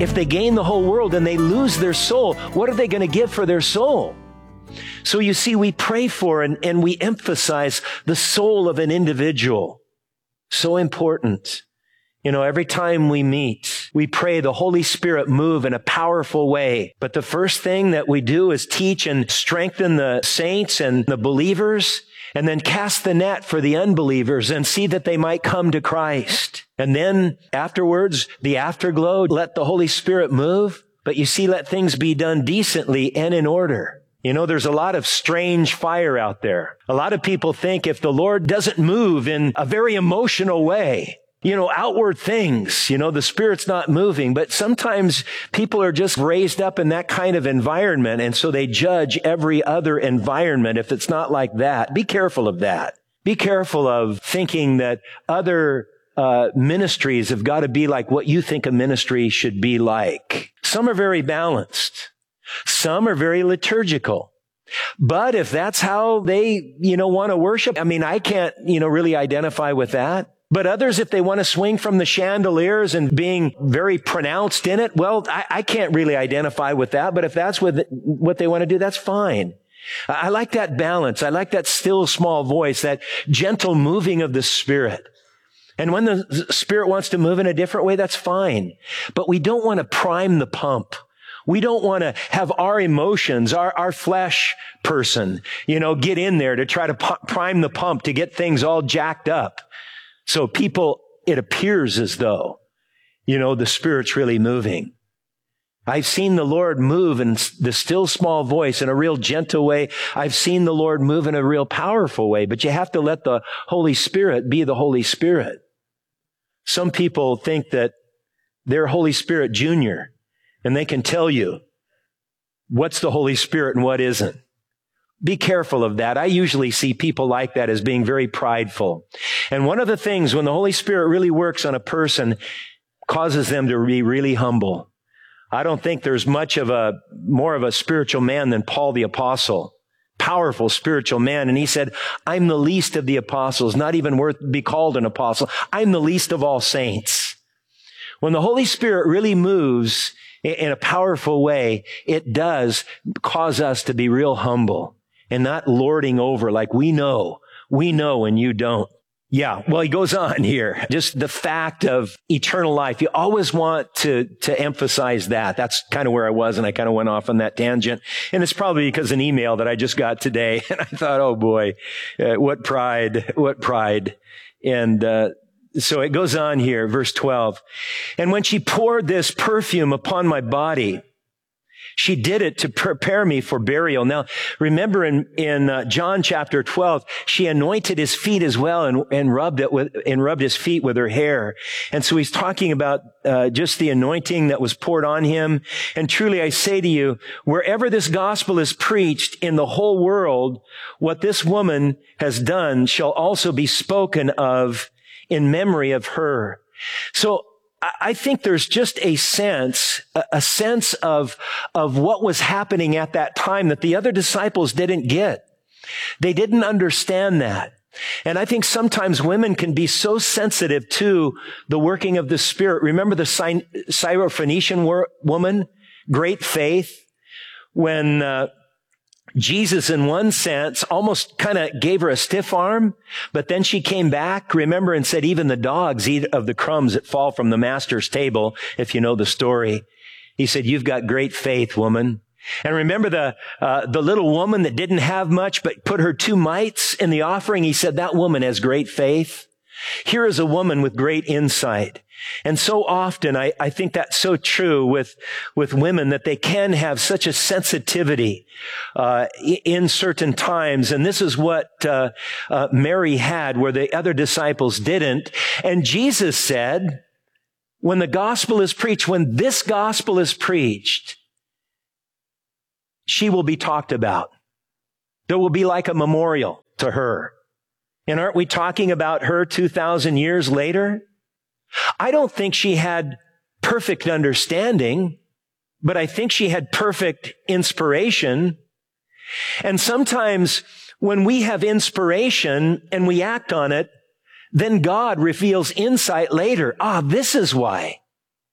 If they gain the whole world and they lose their soul, what are they going to give for their soul? So you see, we pray for and we emphasize the soul of an individual. So important. Every time we meet, we pray the Holy Spirit move in a powerful way. But the first thing that we do is teach and strengthen the saints and the believers, and then cast the net for the unbelievers and see that they might come to Christ. And then afterwards, the afterglow, let the Holy Spirit move. But you see, let things be done decently and in order. There's a lot of strange fire out there. A lot of people think if the Lord doesn't move in a very emotional way, outward things, the Spirit's not moving. But sometimes people are just raised up in that kind of environment, and so they judge every other environment if it's not like that. Be careful of that. Be careful of thinking that other ministries have got to be like what you think a ministry should be like. Some are very balanced. Some are very liturgical. But if that's how they, want to worship, I can't, really identify with that. But others, if they want to swing from the chandeliers and being very pronounced in it, well, I can't really identify with that. But if that's what they want to do, that's fine. I like that balance. I like that still small voice, that gentle moving of the Spirit. And when the Spirit wants to move in a different way, that's fine. But we don't want to prime the pump. We don't want to have our emotions, our flesh person, get in there to try to prime the pump to get things all jacked up. So it appears as though, the Spirit's really moving. I've seen the Lord move in the still small voice in a real gentle way. I've seen the Lord move in a real powerful way, but you have to let the Holy Spirit be the Holy Spirit. Some people think that they're Holy Spirit Junior, and they can tell you what's the Holy Spirit and what isn't. Be careful of that. I usually see people like that as being very prideful. And one of the things when the Holy Spirit really works on a person causes them to be really humble. I don't think there's more of a spiritual man than Paul the Apostle. Powerful spiritual man. And he said, I'm the least of the apostles, not even worth to be called an apostle. I'm the least of all saints. When the Holy Spirit really moves in a powerful way, it does cause us to be real humble and not lording over like we know and you don't. Yeah, well, he goes on here. Just the fact of eternal life. You always want to emphasize that. That's kind of where I was, and I kind of went off on that tangent. And it's probably because of an email that I just got today. And I thought, oh boy, what pride. And so it goes on here, verse 12. And when she poured this perfume upon my body, she did it to prepare me for burial. Now, remember in John chapter 12, she anointed his feet as well and rubbed his feet with her hair. And so he's talking about just the anointing that was poured on him. And truly, I say to you, wherever this gospel is preached in the whole world, what this woman has done shall also be spoken of in memory of her. So I think there's just a sense of what was happening at that time that the other disciples didn't get. They didn't understand that. And I think sometimes women can be so sensitive to the working of the Spirit. Remember the Syrophoenician woman? Great faith. When Jesus, in one sense, almost kind of gave her a stiff arm, but then she came back, remember, and said, even the dogs eat of the crumbs that fall from the master's table, if you know the story. He said, you've got great faith, woman. And remember the little woman that didn't have much, but put her 2 mites in the offering? He said, that woman has great faith. Here is a woman with great insight. And so often, I think that's so true with women, that they can have such a sensitivity in certain times. And this is what Mary had, where the other disciples didn't. And Jesus said, when the gospel is preached, when this gospel is preached, she will be talked about. There will be like a memorial to her. And aren't we talking about her 2,000 years later? I don't think she had perfect understanding, but I think she had perfect inspiration. And sometimes when we have inspiration and we act on it, then God reveals insight later. This is why.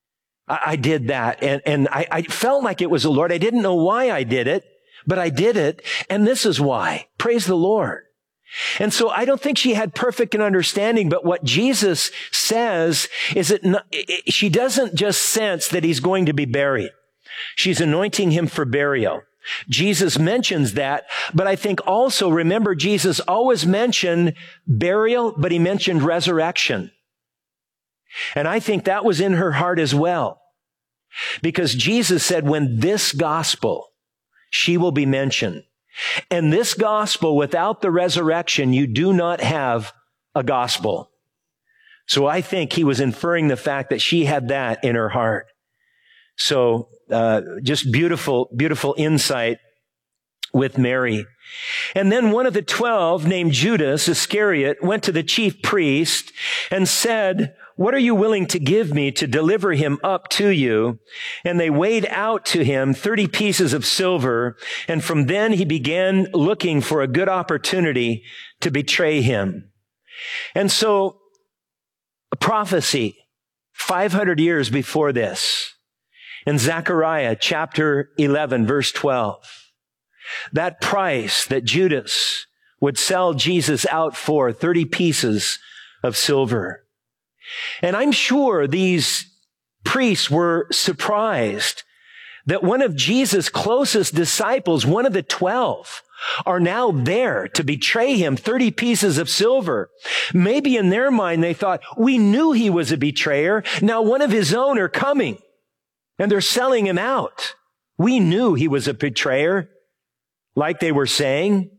I did that. And I felt like it was the Lord. I didn't know why I did it, but I did it. And this is why. Praise the Lord. And so I don't think she had perfect understanding, but what Jesus says is that she doesn't just sense that he's going to be buried. She's anointing him for burial. Jesus mentions that, but I think also, remember, Jesus always mentioned burial, but he mentioned resurrection. And I think that was in her heart as well. Because Jesus said, when this gospel, she will be mentioned. And this gospel, without the resurrection, you do not have a gospel. So I think he was inferring the fact that she had that in her heart. So, just beautiful, beautiful insight with Mary. And then one of the 12, named Judas Iscariot, went to the chief priest and said, "What are you willing to give me to deliver him up to you?" And they weighed out to him 30 pieces of silver. And from then he began looking for a good opportunity to betray him. And so a prophecy 500 years before this, in Zechariah chapter 11, verse 12, that price that Judas would sell Jesus out for, 30 pieces of silver. And I'm sure these priests were surprised that one of Jesus' closest disciples, one of the 12, are now there to betray him, 30 pieces of silver. Maybe in their mind they thought, we knew he was a betrayer. Now one of his own are coming and they're selling him out. We knew he was a betrayer, like they were saying.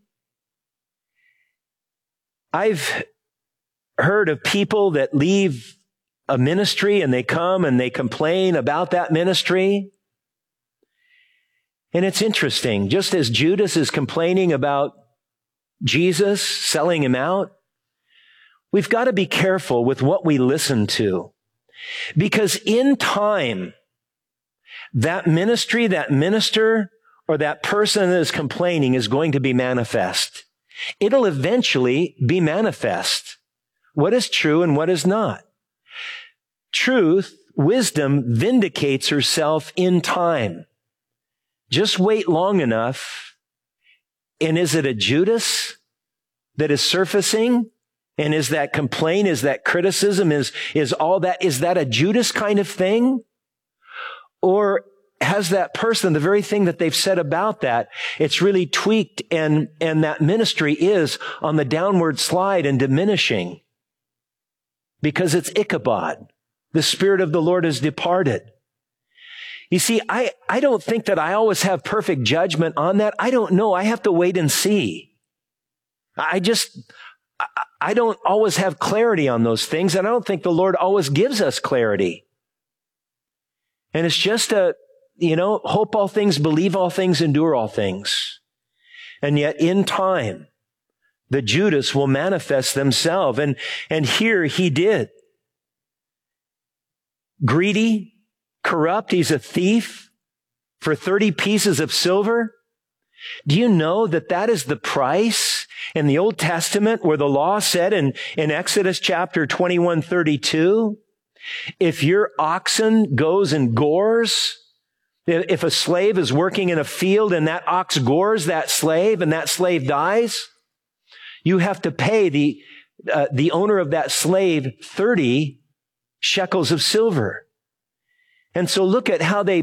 I've heard of people that leave a ministry and they come and they complain about that ministry. And it's interesting, just as Judas is complaining about Jesus selling him out, we've got to be careful with what we listen to. Because in time, that ministry, that minister, or that person that is complaining is going to be manifest. It'll eventually be manifest. What is true and what is not. Truth, wisdom vindicates herself in time. Just wait long enough. And is it a Judas that is surfacing? And is that complaint? Is that criticism? Is all that, is that a Judas kind of thing? Or has that person, the very thing that they've said about that, it's really tweaked and that ministry is on the downward slide and diminishing because it's Ichabod. The Spirit of the Lord has departed. You see, I don't think that I always have perfect judgment on that. I don't know. I have to wait and see. I don't always have clarity on those things, and I don't think the Lord always gives us clarity. And it's just hope all things, believe all things, endure all things. And yet in time, the Judas will manifest themselves. And here he did. Greedy, corrupt, he's a thief for 30 pieces of silver. Do you know that is the price in the Old Testament where the law said in Exodus chapter 21:32, if your oxen goes and gores, if a slave is working in a field and that ox gores that slave and that slave dies, you have to pay the owner of that slave 30 shekels of silver. And so look at how they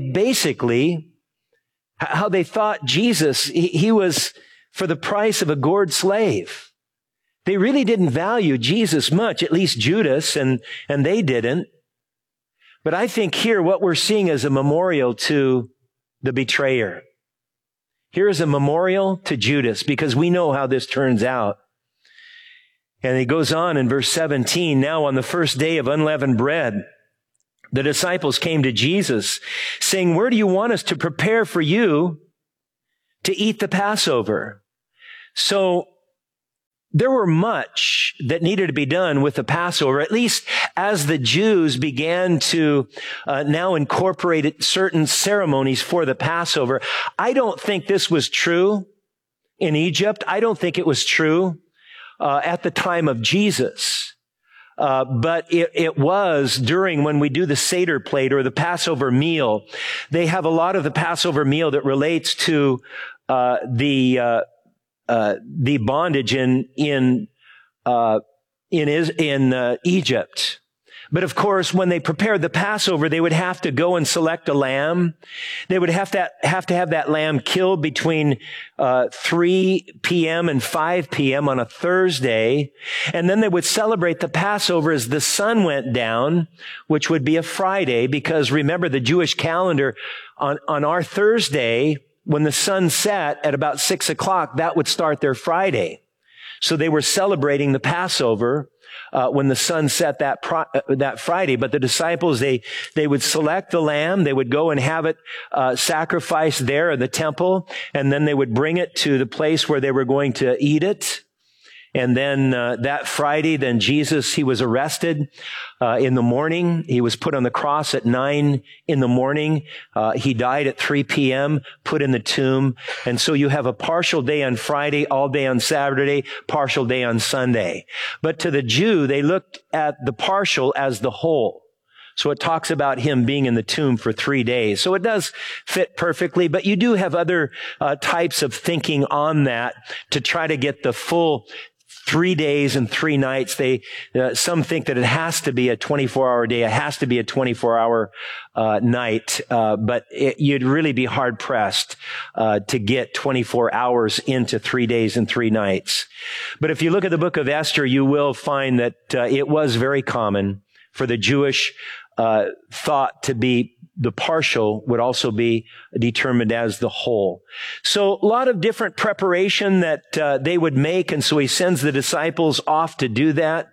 thought Jesus, he was for the price of a gored slave. They really didn't value Jesus much, at least Judas, and they didn't. But I think here what we're seeing is a memorial to the betrayer. Here is a memorial to Judas, because we know how this turns out. And he goes on in verse 17, now on the first day of unleavened bread, the disciples came to Jesus saying, where do you want us to prepare for you to eat the Passover? So there were much that needed to be done with the Passover, at least as the Jews began to now incorporate certain ceremonies for the Passover. I don't think this was true in Egypt. I don't think it was true at the time of Jesus. But it was during when we do the Seder plate or the Passover meal. They have a lot of the Passover meal that relates to the bondage in Egypt. But of course, when they prepared the Passover, they would have to go and select a lamb. They would have to have that lamb killed between 3 p.m. and 5 p.m. on a Thursday. And then they would celebrate the Passover as the sun went down, which would be a Friday, because remember the Jewish calendar on our Thursday, when the sun set at about 6 o'clock, that would start their Friday. So they were celebrating the Passover when the sun set that Friday. But the disciples, they would select the lamb. They would go and have it sacrificed there in the temple. And then they would bring it to the place where they were going to eat it. And then that Friday, then Jesus, he was arrested in the morning. He was put on the cross at 9 in the morning. He died at 3 p.m., put in the tomb. And so you have a partial day on Friday, all day on Saturday, partial day on Sunday. But to the Jew, they looked at the partial as the whole. So it talks about him being in the tomb for 3 days. So it does fit perfectly, but you do have other types of thinking on that to try to get the full 3 days and 3 nights. Some think that it has to be a 24-hour day. It has to be a 24-hour night. But you'd really be hard pressed to get 24 hours into 3 days and 3 nights. But if you look at the book of Esther, you will find that it was very common for the Jewish thought to be the partial would also be determined as the whole. So a lot of different preparation that they would make. And so he sends the disciples off to do that.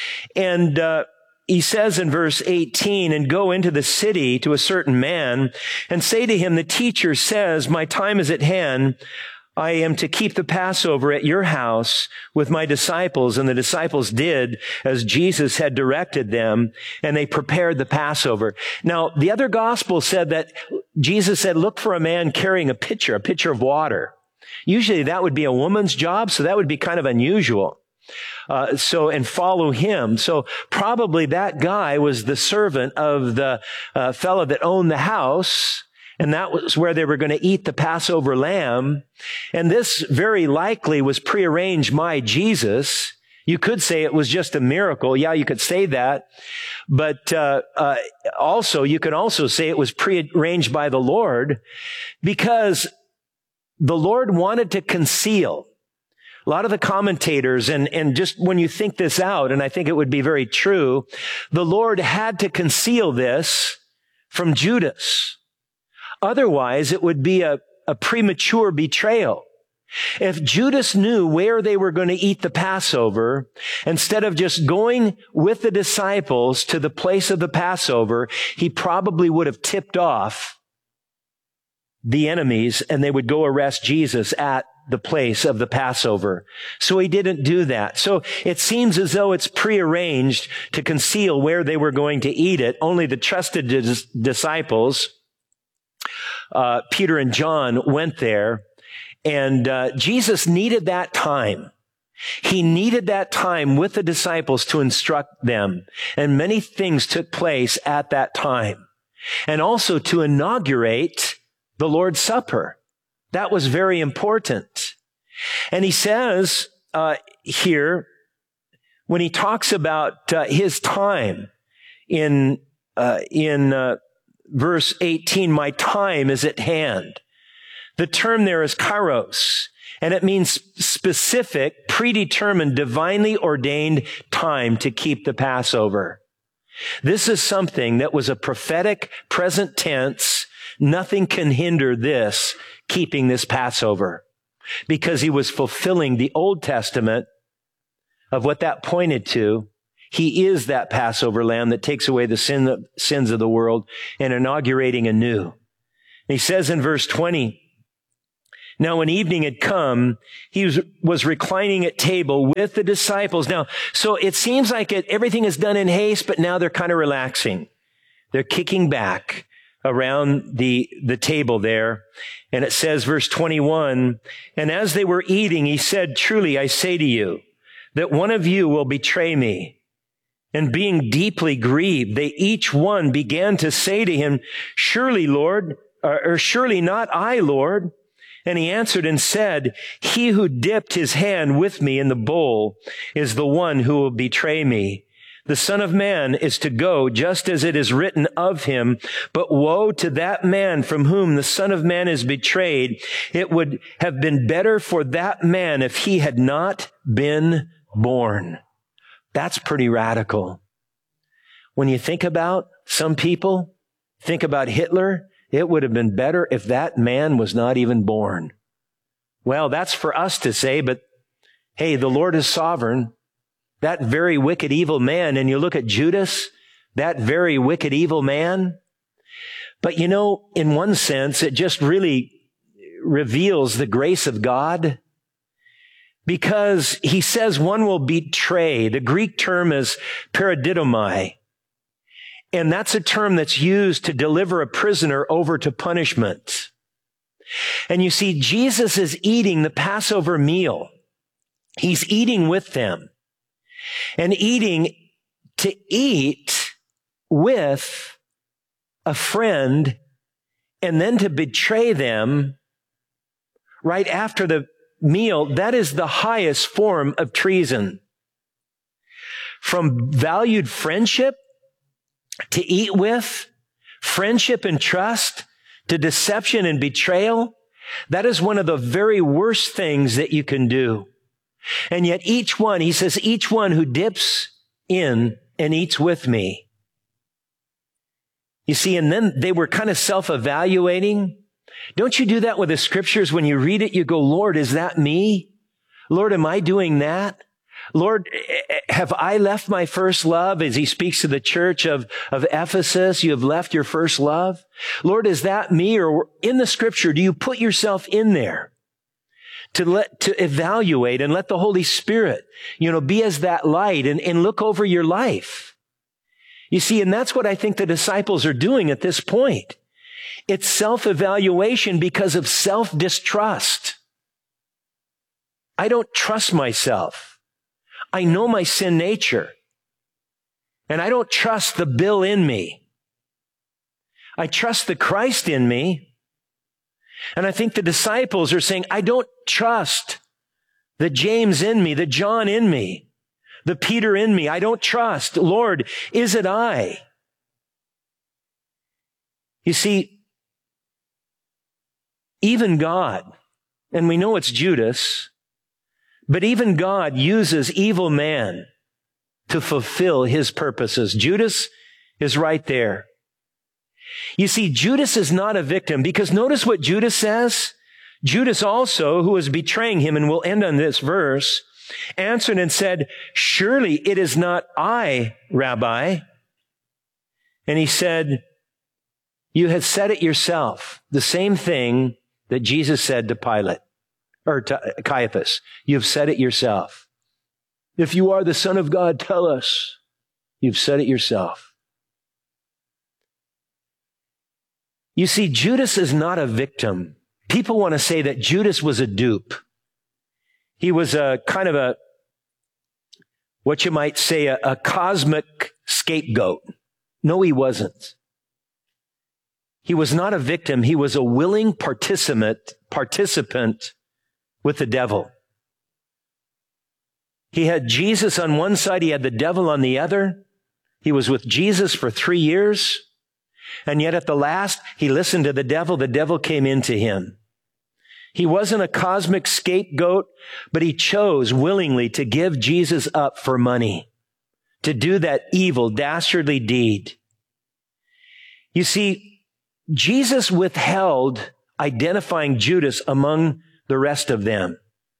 And he says in verse 18, and go into the city to a certain man and say to him, the teacher says, my time is at hand. I am to keep the Passover at your house with my disciples. And the disciples did as Jesus had directed them, and they prepared the Passover. Now, the other gospel said that Jesus said, look for a man carrying a pitcher of water. Usually that would be a woman's job, so that would be kind of unusual. And follow him. So probably that guy was the servant of the fellow that owned the house. And that was where they were going to eat the Passover lamb. And this very likely was prearranged by Jesus. You could say it was just a miracle. Yeah, you could say that. But also, you could also say it was prearranged by the Lord, because the Lord wanted to conceal. A lot of the commentators, and just when you think this out, and I think it would be very true, the Lord had to conceal this from Judas. Otherwise, it would be a premature betrayal. If Judas knew where they were going to eat the Passover, instead of just going with the disciples to the place of the Passover, he probably would have tipped off the enemies and they would go arrest Jesus at the place of the Passover. So he didn't do that. So it seems as though it's prearranged to conceal where they were going to eat it. Only the trusted disciples, Peter and John, went there, and Jesus needed that time. He needed that time with the disciples to instruct them, and many things took place at that time. And also to inaugurate the Lord's Supper. That was very important. And he says here, when he talks about his time in verse 18, my time is at hand. The term there is kairos, and it means specific, predetermined, divinely ordained time to keep the Passover. This is something that was a prophetic present tense. Nothing can hinder this, keeping this Passover, because he was fulfilling the Old Testament of what that pointed to. He is that Passover lamb that takes away the sins of the world and inaugurating anew. And he says in verse 20, now when evening had come, he was reclining at table with the disciples. Now, so it seems like everything is done in haste, but now they're kind of relaxing. They're kicking back around the table there. And it says, verse 21, and as they were eating, he said, truly, I say to you, that one of you will betray me. And being deeply grieved, they each one began to say to him, surely, Lord, or surely not I, Lord. And he answered and said, he who dipped his hand with me in the bowl is the one who will betray me. The Son of Man is to go just as it is written of him, but woe to that man from whom the Son of Man is betrayed. It would have been better for that man if he had not been born. That's pretty radical. When you think about some people, think about Hitler, it would have been better if that man was not even born. Well, that's for us to say, but hey, the Lord is sovereign. That very wicked, evil man, and you look at Judas, that very wicked, evil man. But you know, in one sense, it just really reveals the grace of God, because he says one will betray. The Greek term is paradidomai, and that's a term that's used to deliver a prisoner over to punishment. And you see, Jesus is eating the Passover meal. He's eating with them. And to eat with a friend and then to betray them right after the meal, that is the highest form of treason. From valued friendship to eat with, friendship and trust to deception and betrayal, that is one of the very worst things that you can do. And yet each one, he says, each one who dips in and eats with me. You see, and then they were kind of self-evaluating. Don't you do that with the scriptures? When you read it, you go, Lord, is that me? Lord, am I doing that? Lord, have I left my first love? As he speaks to the church of Ephesus, you have left your first love. Lord, is that me? Or in the scripture, do you put yourself in there? To evaluate and let the Holy Spirit, be as that light and look over your life. You see, and that's what I think the disciples are doing at this point. It's self-evaluation because of self-distrust. I don't trust myself. I know my sin nature. And I don't trust the Bill in me. I trust the Christ in me. And I think the disciples are saying, I don't trust the James in me, the John in me, the Peter in me. I don't trust. Lord, is it I? You see, even God, and we know it's Judas, but even God uses evil man to fulfill his purposes. Judas is right there. You see, Judas is not a victim, because notice what Judas says. Judas also, who was betraying him, and we'll end on this verse, answered and said, surely it is not I, Rabbi. And he said, you have said it yourself. The same thing that Jesus said to Pilate, or to Caiaphas. You've said it yourself. If you are the Son of God, tell us. You've said it yourself. You see, Judas is not a victim. People want to say that Judas was a dupe. He was a kind of what you might say, a cosmic scapegoat. No, he wasn't. He was not a victim. He was a willing participant with the devil. He had Jesus on one side. He had the devil on the other. He was with Jesus for 3 years. And yet at the last, he listened to the devil. The devil came into him. He wasn't a cosmic scapegoat, but he chose willingly to give Jesus up for money, to do that evil, dastardly deed. You see, Jesus withheld identifying Judas among the rest of them.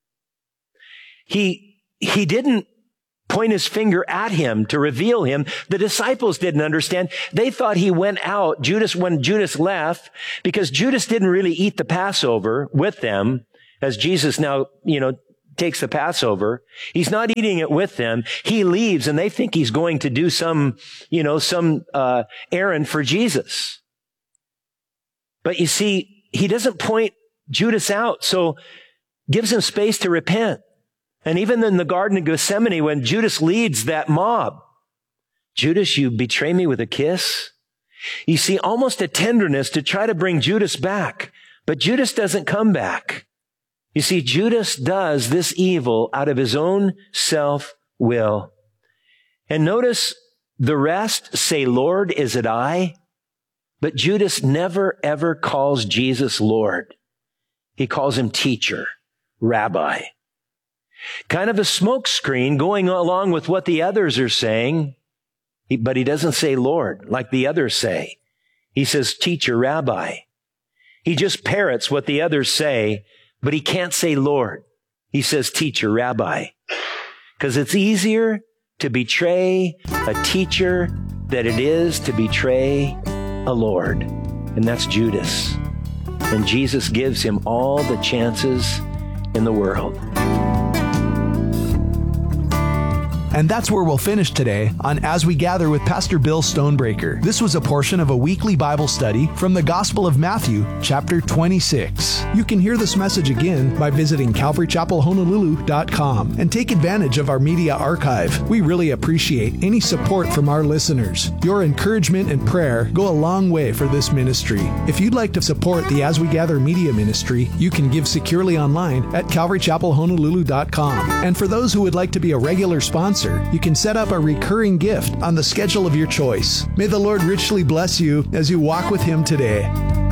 He didn't point his finger at him to reveal him. The disciples didn't understand. They thought he went out, when Judas left, because Judas didn't really eat the Passover with them, as Jesus now, takes the Passover. He's not eating it with them. He leaves, and they think he's going to do some errand for Jesus. But you see, he doesn't point Judas out, so gives him space to repent. And even in the Garden of Gethsemane, when Judas leads that mob, Judas, you betray me with a kiss? You see, almost a tenderness to try to bring Judas back. But Judas doesn't come back. You see, Judas does this evil out of his own self-will. And notice the rest say, Lord, is it I? But Judas never, ever calls Jesus Lord. He calls him teacher, rabbi. Kind of a smokescreen going along with what the others are saying. But he doesn't say Lord like the others say. He says teacher, rabbi. He just parrots what the others say, but he can't say Lord. He says teacher, rabbi. Because it's easier to betray a teacher than it is to betray a Lord. And that's Judas. And Jesus gives him all the chances in the world. And that's where we'll finish today on As We Gather with Pastor Bill Stonebreaker. This was a portion of a weekly Bible study from the Gospel of Matthew, chapter 26. You can hear this message again by visiting CalvaryChapelHonolulu.com and take advantage of our media archive. We really appreciate any support from our listeners. Your encouragement and prayer go a long way for this ministry. If you'd like to support the As We Gather media ministry, you can give securely online at CalvaryChapelHonolulu.com. And for those who would like to be a regular sponsor, you can set up a recurring gift on the schedule of your choice. May the Lord richly bless you as you walk with Him today.